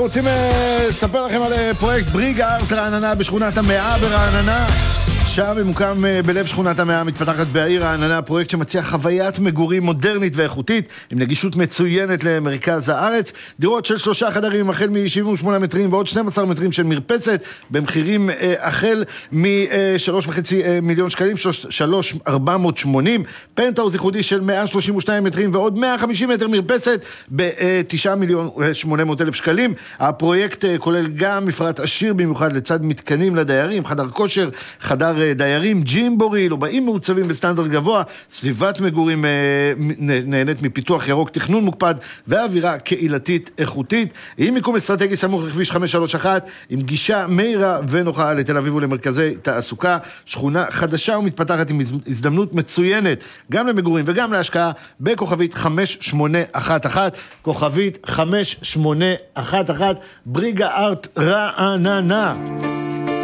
רוצים לספר לכם על פרויקט בריגה ארט רעננה בשכונת המאה ברעננה. שם ממוקם בלב שכונת המאה מתפתחת בעיר רעננה, פרויקט שמציע חוויית מגורים מודרנית ואיכותית עם נגישות מצוינת למרכז הארץ. דירות של 3 חדרים החל מ-78 מטרים ועוד 12 מטרים של מרפסת במחירים החל מ-3.5 מיליון שקלים, 3,480. פנטהאוז ייחודי של 132 מטרים ועוד 150 מטר מרפסת ב-9,800,000 שקלים. הפרויקט כולל גם מפרט עשיר במיוחד לצד מתקנים לדיירים, חדר כושר, חדר דיירים, ג'ימבורי, לובעים מעוצבים בסטנדרט גבוה, סביבת מגורים נהנית מפיתוח ירוק, תכנון מוקפד ואווירה קהילתית איכותית, עם מיקום אסטרטגי סמוך לכביש 531, עם גישה מהירה ונוחה לתל אביב ולמרכזי תעסוקה. שכונה חדשה ומתפתחת עם הזדמנות מצוינת גם למגורים וגם להשקעה, בכוכבית 5811, כוכבית 5811, בריגה ארט רעננה.